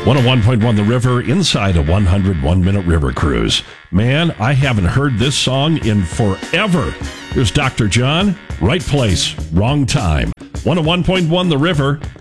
101.1 The River, inside a 101-minute river cruise. Man, I haven't heard this song in forever. Here's Dr. John, right place, wrong time. 101.1 The River,